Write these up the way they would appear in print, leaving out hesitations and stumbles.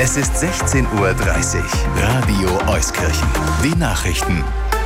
Es ist 16:30 Uhr. Radio Euskirchen. Die Nachrichten.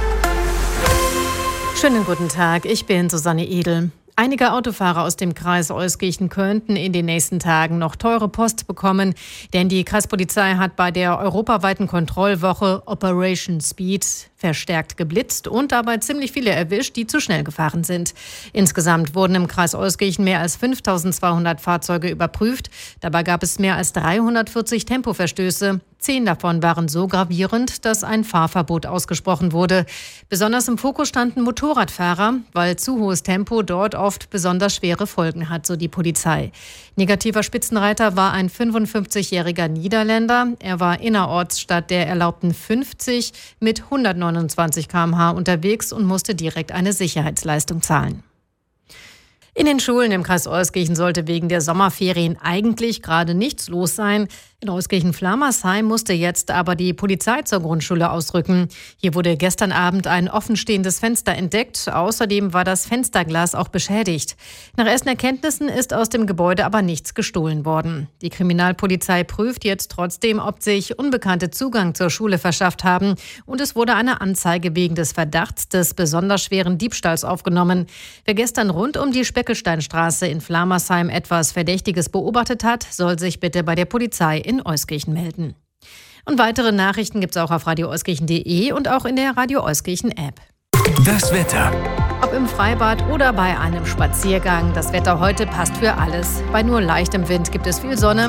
Schönen guten Tag, ich bin Susanne Edel. Einige Autofahrer aus dem Kreis Euskirchen könnten in den nächsten Tagen noch teure Post bekommen, denn die Kreispolizei hat bei der europaweiten Kontrollwoche Operation Speed verstärkt geblitzt und dabei ziemlich viele erwischt, die zu schnell gefahren sind. Insgesamt wurden im Kreis Euskirchen mehr als 5.200 Fahrzeuge überprüft. Dabei gab es mehr als 340 Tempoverstöße. 10 davon waren so gravierend, dass ein Fahrverbot ausgesprochen wurde. Besonders im Fokus standen Motorradfahrer, weil zu hohes Tempo dort oft besonders schwere Folgen hat, so die Polizei. Negativer Spitzenreiter war ein 55-jähriger Niederländer. Er war innerorts statt der erlaubten 50 mit 129 km/h unterwegs und musste direkt eine Sicherheitsleistung zahlen. In den Schulen im Kreis Euskirchen sollte wegen der Sommerferien eigentlich gerade nichts los sein. In Euskirchen-Flamersheim musste jetzt aber die Polizei zur Grundschule ausrücken. Hier wurde gestern Abend ein offenstehendes Fenster entdeckt. Außerdem war das Fensterglas auch beschädigt. Nach ersten Erkenntnissen ist aus dem Gebäude aber nichts gestohlen worden. Die Kriminalpolizei prüft jetzt trotzdem, ob sich Unbekannte Zugang zur Schule verschafft haben. Und es wurde eine Anzeige wegen des Verdachts des besonders schweren Diebstahls aufgenommen. Wer gestern rund um die Speckelsteinstraße in Flamersheim etwas Verdächtiges beobachtet hat, soll sich bitte bei der Polizei in Euskirchen melden. Und weitere Nachrichten gibt es auch auf radioeuskirchen.de und auch in der Radio Euskirchen App. Das Wetter. Ob im Freibad oder bei einem Spaziergang, das Wetter heute passt für alles. Bei nur leichtem Wind gibt es viel Sonne.